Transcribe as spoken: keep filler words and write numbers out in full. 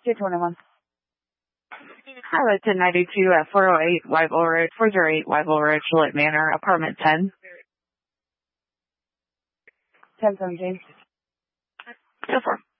two twenty-one. Highlight ten ninety-two at four oh eight Wyville Road, four oh eight Wyville Road, Gillette Manor, apartment ten. ten seventeen. So far.